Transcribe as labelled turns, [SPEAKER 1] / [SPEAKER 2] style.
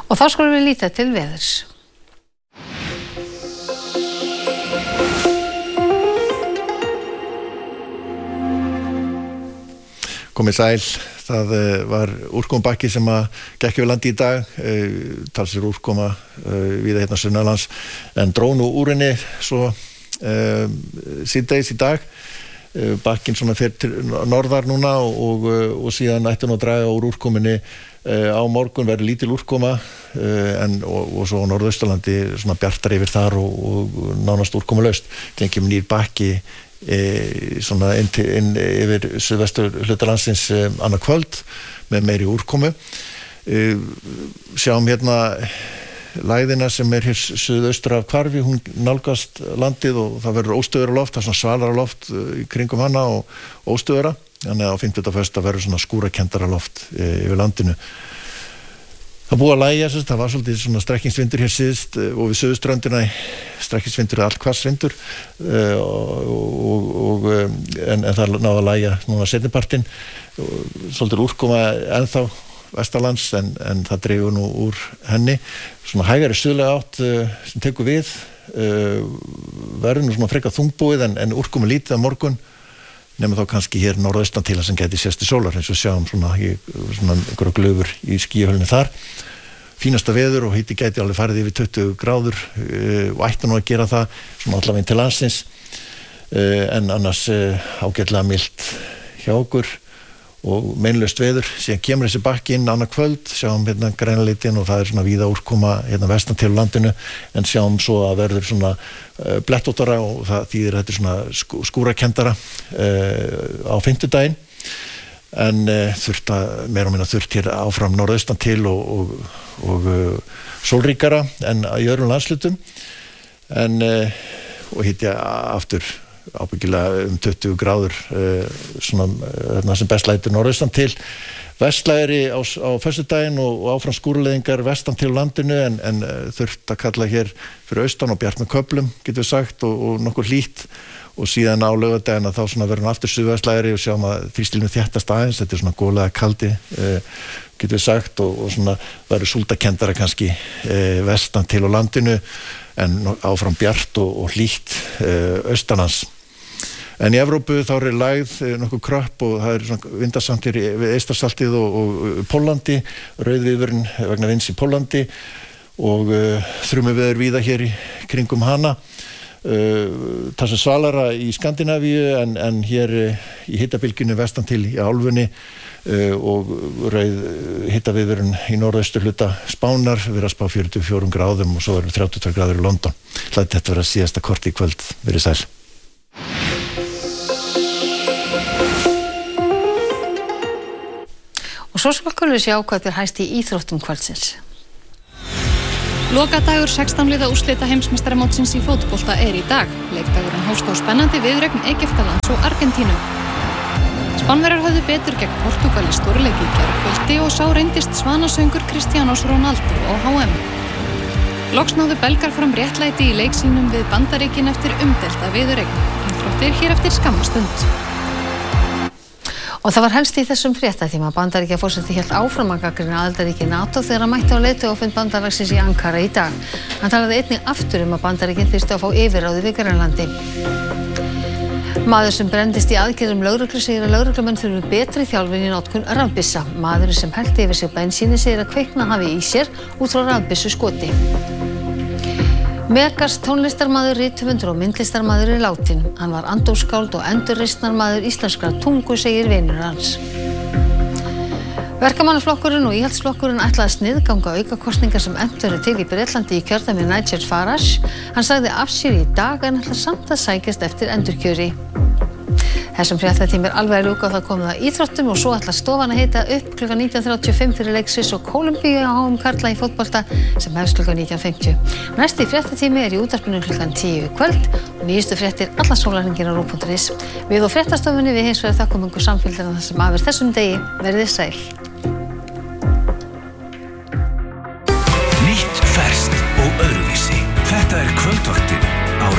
[SPEAKER 1] Og þá skulum við líta til veðurs.
[SPEAKER 2] Komið sæl, það var úrkomubakki sem gekk yfir landi í dag, talsverð úrkoma víða hérna sunnanlands, en dró nú úr henni svo síðdegis í dag. Bakkinn svona fer til norðar núna og síðan ætti nú að draga úr úrkominni. Á morgun verður lítil úrkoma og svo á Norðausturlandi svona bjartar yfir þar og nánast úrkomulaust. Gengjum nýr bakki svona inn yfir suðvestur hluta landsins annað kvöld með meiri úrkomu. Sjáum hérna lægðina sem hér suðaustur af Hvarfi, hún nálgast landið og það verður óstöðugra loft, það er svona svalara loft í kringum hana og óstöðugra. Þannig að á 50. og 1. verður svona skúrakendara loft yfir landinu. Það búið að lægja, það var svolítið svona strekkingsvindur hér síðst og við suðurströndina strekkingsvindur er allhvassvindur en það náði að lægja núna seinnipartinn. Svolítið úrkoma ennþá vestanlands en það dregur nú úr henni. Svona hægari suðlæga átt sem tekur við, verður nú svona frekar þungbúið en úrkomi lítið á morgun. Nema þá kannski hér norðaustan til sem gæti sést í sólar, eins og sjáum svona einhverja glöfur í skýjahölunni þar. Fínasta veður og hiti gæti alveg farið yfir 20 gráður og ætti nú að gera það svona allavega til landsins, en annars ágætlega milt hjá okkur og meinlaust veður. Síðan kemur þessi bakki inn annað kvöld, sjáum hérna grænleitin og það er svona víða úrkoma hérna vestan til landinu, en sjáum svo að verður svona blettóttara og það þýðir þetta svona skúrakendara á fimmtudaginn, en meira og minna þurft hér áfram norðaustan til og sólríkara en í öðrum landslutum, og hitti aftur ábyggilega 20 gráður svona sem best lætur norðaustan til. Vestlægri á föstudaginn og áfram skúraleiðingar vestan til landinu, en þurft að kalla hér fyrir austan og bjart með köflum, getum við sagt, og nokkur hlýtt, og síðan á laugardaginn þá svona verður aftur suðvestlægri og sjáum að þrýstilinu þéttast aðeins, þetta er svona góðlega kaldi, getum við sagt, og svona verður súldakendara kannski vestan til á landinu, en áfram bjart og hlýtt austanlands. En í Evrópu þá er lægð nokkuð kröpp og það er svona vindasamt hér við Eystrasaltið og Póllandi, rauðviðvörun vegna vinds í Póllandi og þrumuveður víða hér í kringum hana. Talsvert svalara í Skandinavíu en hér í hitabylgjunni vestan til í álfunni og rauð hitaviðvörun í norðaustur hluta Spánar, við að spá 44 gráðum og svo verður 32 gráður í London. Hlætti þetta vera síðasta korti í kvöld, verið sæl.
[SPEAKER 1] Og svo skulum við sjá hvað hæst í íþróttum kvöldsins.
[SPEAKER 3] Lokadagur 16 liða úrslita heimsmeistaramótsins í fótbolta í dag. Leikdagurinn hófst á spennandi viðureign Egyptalands og Argentínu. Spánverjar höfðu betur gegn Portúgal í stórleik í gærkvöldi og sá reyndist svanasöngur Cristianos Ronaldo á HM. Loks náðu belgar fram réttlæti í leik sínum við Bandaríkin eftir umdelta viðureign. Íþróttir hér eftir skamma stund.
[SPEAKER 1] Og það var helst í þessum fréttatíma. Bandaríkjaforseti hélt áfram að gagnrýna aðildarríki NATO þegar hann mætti á leiðtogafund bandalagsins í Ankara í dag. Hann talaði einnig aftur að Bandaríkin þyrftu að fá yfirráð yfir Grænlandi. Maður sem brenndist í aðgerðum lögreglu segir að lögreglumenn þurfi betri þjálfun í notkun rafbyssa. Maðurinn sem hellti yfir sig bensíni segir að kveikna hafi í sér út frá rafbyssu skoti. Megas tónlistarmaður, rithöfundur og myndlistarmaður látinn. Hann var andófskáld og endurreisnarmaður íslenskrar tungu, segir vinur hans. Verkamannaflokkurinn og íhaldsflokkurinn ætla að sniðganga aukakosningar sem efnt verður til í Bretlandi í kjördæmi Nigel Farage. Hann sagði af sér í dag en ætlar samt að sækjast eftir endurkjöri. Þessum fréttatíma alveg að ljúka og það komið að íþróttum og svo ætlar stofan að hita upp klukkan 19:35 fyrir leik Sviss og Kólumbíu á HM karla í fótbolta sem hefst klukkan 19:50. Næsti fréttatími í útvarpinu klukkan 10 í kvöld og nýjustu fréttir allan sólarhringinn á RÚV.is. Við og fréttastofunni við hins vegar þakkum ykkur samfylgdina þar sem af þessum degi. Verið sæl.